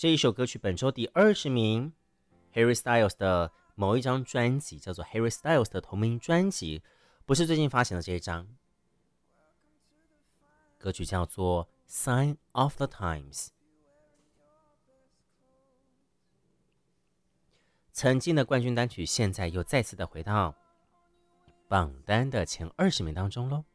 这一首歌曲本周第20名 ，Harry Styles 的某一张专辑叫做 Harry Styles 的同名专辑，不是最近发行的这一张。歌曲叫做 Sign of the Times。曾经的冠军单曲，现在又再次的回到榜单的前20名当中喽。